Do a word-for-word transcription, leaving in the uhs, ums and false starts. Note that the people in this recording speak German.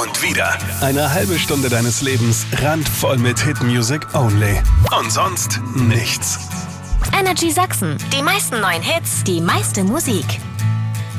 und wieder. Eine halbe Stunde deines Lebens randvoll mit Hit-Music only. Und sonst nichts. Energy Sachsen. Die meisten neuen Hits, die meiste Musik.